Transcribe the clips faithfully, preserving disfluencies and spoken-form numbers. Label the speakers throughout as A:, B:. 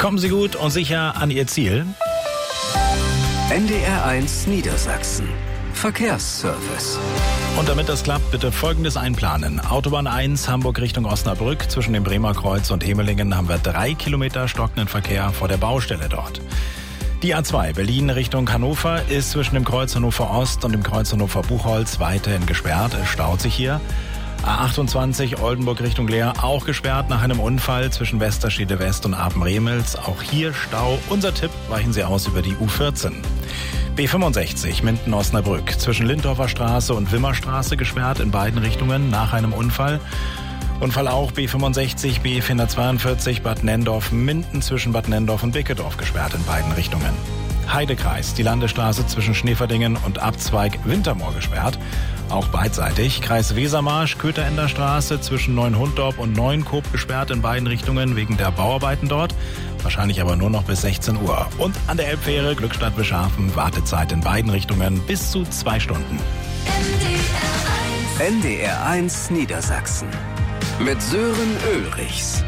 A: Kommen Sie gut und sicher an Ihr Ziel.
B: N D R eins Niedersachsen. Verkehrsservice.
A: Und damit das klappt, bitte Folgendes einplanen. Autobahn eins, Hamburg Richtung Osnabrück. Zwischen dem Bremer Kreuz und Hemelingen haben wir drei Kilometer stockenden Verkehr vor der Baustelle dort. Die A zwei, Berlin Richtung Hannover, ist zwischen dem Kreuz Hannover Ost und dem Kreuz Hannover Buchholz weiterhin gesperrt. Es staut sich hier. A achtundzwanzig, Oldenburg Richtung Leer, auch gesperrt nach einem Unfall zwischen Westerstede West und Apen-Remels. Auch hier Stau. Unser Tipp, weichen Sie aus über die U vierzehn. B fünfundsechzig, Minden-Osnabrück, zwischen Lindorfer Straße und Wimmerstraße gesperrt in beiden Richtungen nach einem Unfall. Unfall auch B fünfundsechzig, B vierhundertzweiundvierzig, Bad Nendorf, Minden zwischen Bad Nendorf und Bickedorf gesperrt in beiden Richtungen. Heidekreis, die Landesstraße zwischen Schneeverdingen und Abzweig Wintermoor gesperrt, auch beidseitig. Kreis Wesermarsch, Köterender Straße zwischen Neunhunddorp und Neuenkoop gesperrt in beiden Richtungen wegen der Bauarbeiten dort, wahrscheinlich aber nur noch bis sechzehn Uhr. Und an der Elbfähre Glückstadt-Beschafen, Wartezeit in beiden Richtungen bis zu zwei Stunden.
B: N D R eins Niedersachsen mit Sören Ulrichs.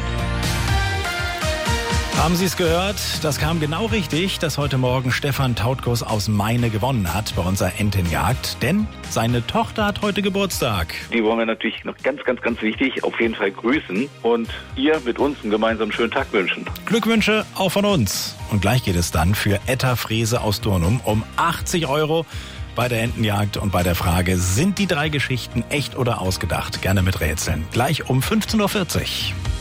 A: Haben Sie es gehört? Das kam genau richtig, dass heute Morgen Stefan Tautkus aus Meine gewonnen hat bei unserer Entenjagd. Denn seine Tochter hat heute Geburtstag.
C: Die wollen wir natürlich noch ganz, ganz, ganz wichtig auf jeden Fall grüßen und ihr mit uns einen gemeinsamen schönen Tag wünschen.
A: Glückwünsche auch von uns. Und gleich geht es dann für Etta Frese aus Durnum um achtzig Euro bei der Entenjagd und bei der Frage, sind die drei Geschichten echt oder ausgedacht? Gerne mit Rätseln. Gleich um fünfzehn Uhr vierzig.